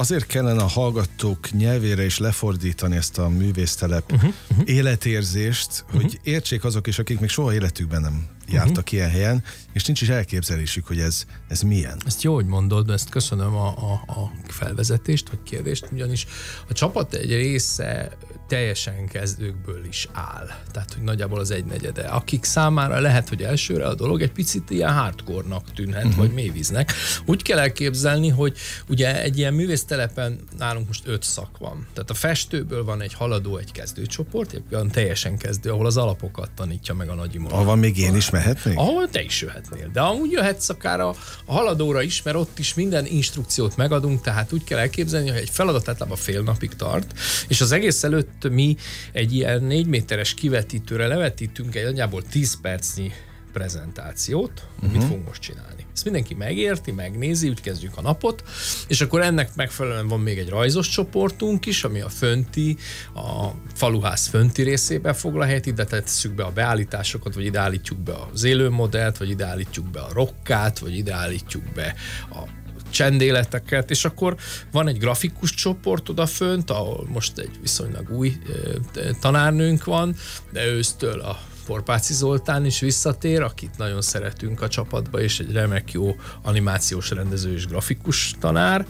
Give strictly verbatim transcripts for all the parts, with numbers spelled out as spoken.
azért kellene a hallgatók nyelvére is lefordítani ezt a művésztelep uh-huh, uh-huh. életérzést, uh-huh. hogy értsék azok is, akik még soha életükben nem jártak uh-huh. ilyen helyen, és nincs is elképzelésük, hogy ez, ez milyen. Ezt jó, hogy mondod, ezt köszönöm a, a, a felvezetést, vagy kérdést, ugyanis a csapat egy része teljesen kezdőkből is áll. Tehát, hogy nagyjából az egynegyede. Akik számára lehet, hogy elsőre a dolog egy picit ilyen hardcore-nak tűnhet, uh-huh. vagy mélyvíznek. Úgy kell elképzelni, hogy ugye egy ilyen művésztelepen nálunk most öt szak van. Tehát a festőből van egy haladó, egy kezdőcsoport, egy olyan teljesen kezdő, ahol az alapokat tanítja meg a Nagy Imola. Ahol még én is mehetnék? Ahol te is jöhetnél. De amúgy jöhetsz akár a, a haladóra is, mert ott is minden instrukciót megadunk, tehát úgy kell elképzelni, hogy egy feladat általában fél napig tart, és az egész előtt mi egy ilyen négy méteres kivetítőre levetítünk egy nagyjából tíz percnyi prezentációt, uh-huh. mit fogunk most csinálni. Ezt mindenki megérti, megnézi, úgy kezdjük a napot, és akkor ennek megfelelően van még egy rajzos csoportunk is, ami a fönti, a faluház fönti részében foglal helyet, ide tesszük be a beállításokat, vagy ide állítjuk be az élőmodellt, vagy ide állítjuk be a rokkát, vagy ide állítjuk be a csendéleteket, és akkor van egy grafikus csoport odafönt, ahol most egy viszonylag új tanárnőnk van, de ősztől a Porpáci Zoltán is visszatér, akit nagyon szeretünk a csapatba, és egy remek jó animációs rendező és grafikus tanár.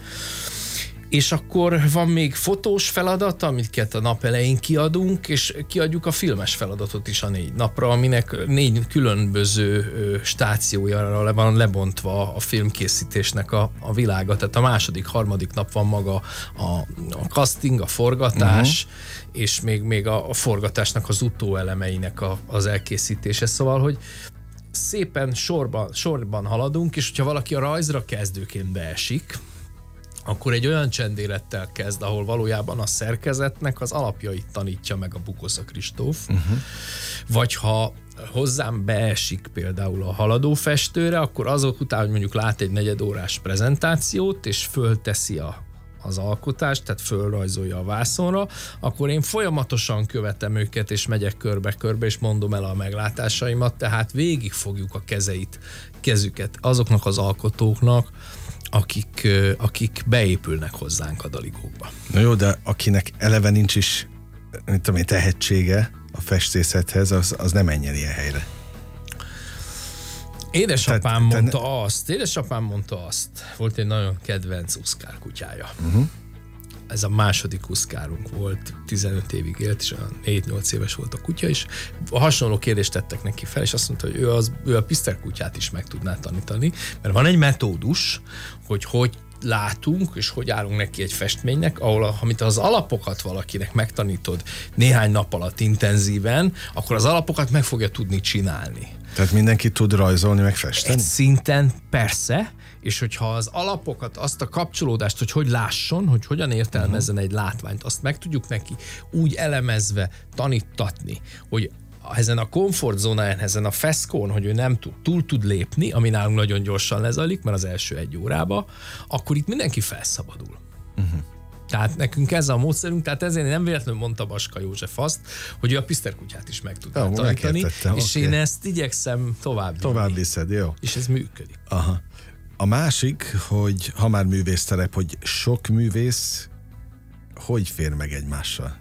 És akkor van még fotós feladat, amiket a nap elején kiadunk, és kiadjuk a filmes feladatot is a négy napra, aminek négy különböző stációjára van lebontva a filmkészítésnek a, a világa. Tehát a második, harmadik nap van maga a, a casting, a forgatás, uh-huh. és még, még a, a forgatásnak az utóelemeinek a, az elkészítése. Szóval, hogy szépen sorban, sorban haladunk, és hogyha valaki a rajzra kezdőként beesik, akkor egy olyan csendélettel kezd, ahol valójában a szerkezetnek az alapjait tanítja meg a Bukosza Kristóf. Uh-huh. Vagy ha hozzám beesik például a haladó festőre, akkor azok után, hogy mondjuk lát egy negyedórás prezentációt, és fölteszi a az alkotást, tehát fölrajzolja a vászonra, akkor én folyamatosan követem őket, és megyek körbe-körbe, és mondom el a meglátásaimat, tehát végig fogjuk a kezeit, kezüket azoknak az alkotóknak, akik, akik beépülnek hozzánk a Daligókba. Na jó, de akinek eleve nincs is, mit tudom én, tehetsége a festészethez, az, az nem menjen ilyen helyre. Édesapám te, te mondta ne... azt, édesapám mondta azt, volt egy nagyon kedvenc uszkár kutyája. Uh-huh. Ez a második uszkárunk volt, tizenöt évig élt, és olyan hét-nyolc éves volt a kutya is. A hasonló kérdést tettek neki fel, és azt mondta, hogy ő, az, ő a piszterkutyát is meg tudná tanítani, mert van egy metódus, hogy hogy látunk, és hogy állunk neki egy festménynek, ahol, amit az alapokat valakinek megtanítod néhány nap alatt intenzíven, akkor az alapokat meg fogja tudni csinálni. Tehát mindenki tud rajzolni, meg festeni? Egy szinten persze, és hogyha az alapokat, azt a kapcsolódást, hogy hogy lásson, hogy hogyan értelmezzen uh-huh. egy látványt, azt meg tudjuk neki úgy elemezve tanítatni, hogy ezen a komfortzónáján, ezen a feszkón, hogy ő nem tud, túl tud lépni, ami nálunk nagyon gyorsan lezajlik, mert az első egy órába, akkor itt mindenki felszabadul. Uh-huh. Tehát nekünk ez a módszerünk, tehát ezért nem véletlenül mondta Baska József azt, hogy ő a piszterkutyát is meg tudná oh, tanítani, és okay. én ezt igyekszem tovább Tovább viszed, jó. És ez működik. Aha. A másik, hogy ha már művésztelep, hogy sok művész hogy fér meg egymással?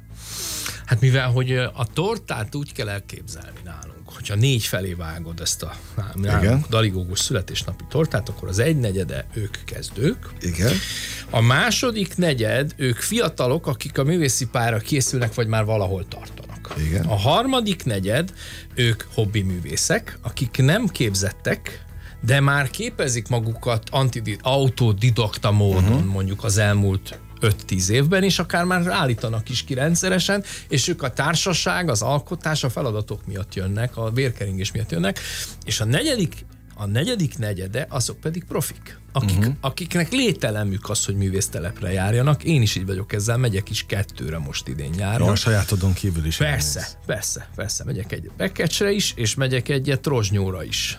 Hát mivel, hogy a tortát úgy kell elképzelni nálunk, hogyha négy felé vágod ezt a nálunk daligógus születésnapi tortát, akkor az egy negyede ők kezdők. Igen. A második negyed ők fiatalok, akik a művészi pályára készülnek, vagy már valahol tartanak. Igen. A harmadik negyed ők hobbi művészek, akik nem képzettek, de már képezik magukat antidid- autodidakta módon uh-huh. mondjuk az elmúlt öt-tíz évben, és akár már állítanak is ki rendszeresen, és ők a társaság, az alkotás, a feladatok miatt jönnek, a vérkeringés miatt jönnek, és a negyedik, a negyedik negyede, azok pedig profik, akik, uh-huh. akiknek lételemük az, hogy művésztelepre járjanak. Én is így vagyok ezzel, megyek is kettőre most idén nyáron. Ja, a sajátodon kívül is. Persze, persze, persze, megyek egy Bekecsre is, és megyek egyet Rozsnyóra is.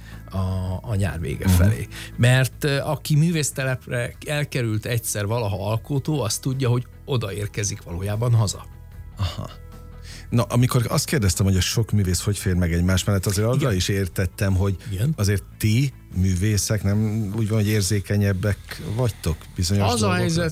A, a nyár vége uh-huh. felé. Mert uh, aki művésztelepre elkerült egyszer valaha alkotó, az tudja, hogy odaérkezik valójában haza. Aha. Na, amikor azt kérdeztem, hogy a sok művész hogy fér meg egymás mellett, azért arra is értettem, hogy Igen. azért ti művészek nem úgy van, hogy érzékenyebbek vagytok bizonyos Az dolgokra. A helyzet,